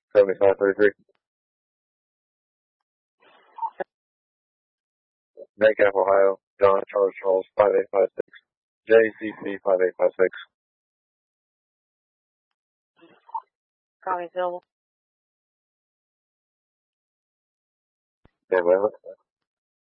7533. Metcalf, Ohio. John Charles 5856. JCC 5856. Copy, available. Okay, well,